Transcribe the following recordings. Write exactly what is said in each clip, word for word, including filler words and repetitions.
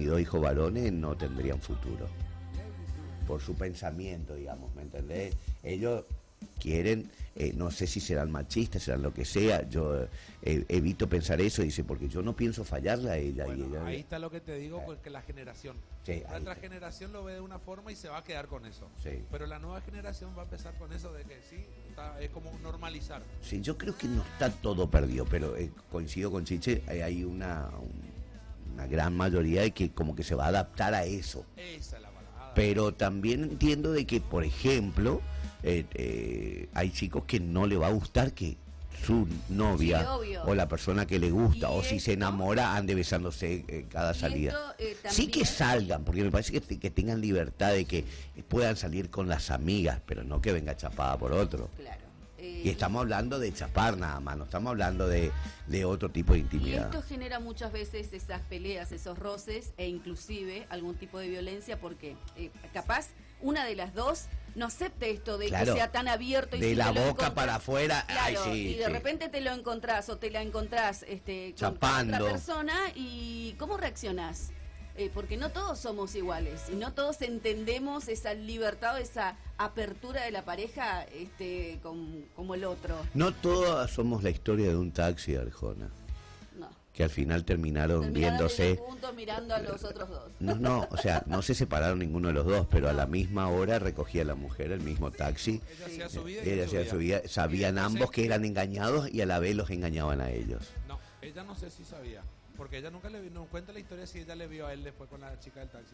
dos hijos varones no tendrían futuro. Por su pensamiento, digamos, ¿me entendés? Ellos quieren, eh, no sé si serán machistas, serán lo que sea, yo eh, evito pensar eso, dice, porque yo no pienso fallarle a ella. Bueno, y ella ahí está lo que te digo, porque la generación, sí, la otra está. generación lo ve de una forma y se va a quedar con eso, Sí. pero la nueva generación va a empezar con eso de que sí, está, es como normalizar. Sí, yo creo que no está todo perdido, pero eh, coincido con Chiche, eh, hay una, un, una gran mayoría de que como que se va a adaptar a eso. Esa es la balada. Pero también entiendo de que, por ejemplo, eh, eh, hay chicos que no le va a gustar que su novia Sí, o la persona que le gusta Y o si esto- se enamora ande besándose eh, cada Y salida. esto, eh, Sí que también- salgan, porque me parece que, que tengan libertad de que puedan salir con las amigas, pero no que venga chapada por otro. Claro. Eh, Y estamos hablando de chapar nada más, no estamos hablando de, de otro tipo de Y intimidad. esto genera muchas veces esas peleas, esos roces e inclusive algún tipo de violencia porque eh, capaz una de las dos no acepte esto de Claro, que sea tan abierto y de si la te lo boca encontrás- para afuera, ay, claro, sí, y de sí. repente te lo encontrás o te la encontrás este, con Chapando. otra persona y ¿cómo reaccionás? Eh, porque no todos somos iguales y no todos entendemos esa libertad o esa apertura de la pareja este, con- como el otro. No todas somos la historia de un taxi, Arjona, No. que al final terminaron Terminaron viéndose. ellos juntos mirando a los otros dos. No, no, o sea, no se separaron ninguno de los dos, pero a la misma hora recogía la mujer el mismo taxi. Ella hacía su vida y Ella él su hacía su vida. vida. Sabían Y después ambos él- que eran engañados y a la vez los engañaban a ellos. No, ella no sé si sabía, porque ella nunca le vi- no cuenta la historia si ella le vio a él después con la chica del taxi.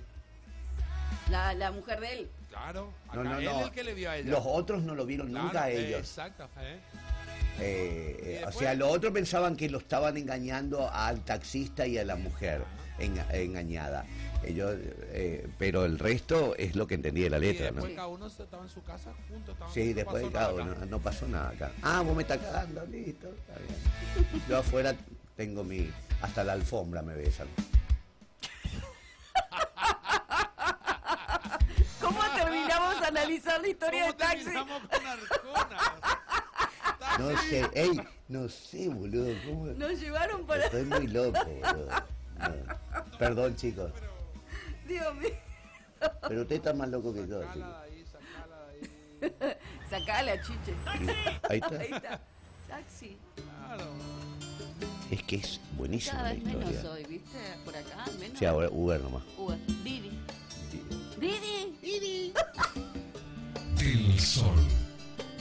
La, la mujer de él. Claro, acá No, no, él no. es el que le vio a ella. Los otros no lo vieron Claro, nunca a eh, ellos. Exacto, eh. Eh, Y eh, o después- sea, los otros pensaban que lo estaban engañando al taxista y a la mujer enga- engañada. Ellos, eh, pero el resto es lo que entendí de la Y letra, ¿no? después cada uno se- estaba en su casa juntos. estaban- Sí, no después pasó cada nada acá. uno, no pasó nada acá. Ah, vos me estás cagando, listo, está bien. Yo afuera tengo mi, hasta la alfombra me besan. ¿Cómo terminamos a analizar la historia de ¿Cómo taxi? terminamos con Arjona? No sé, ey, no sé, boludo, ¿cómo? Nos llevaron para... Estoy muy loco, boludo. No. Perdón, chicos, Dios mío. pero usted está más loco que yo, Sacala chicos. de ahí, sacala de ahí. Sacala, chiche. Ahí está. Ahí está. Taxi. Claro. Es que es buenísima Cada la vez menos historia. hoy, ¿viste? Por acá, menos. Sí, ahora Uber nomás. Uber. Didi. Didi. Didi. El Sol.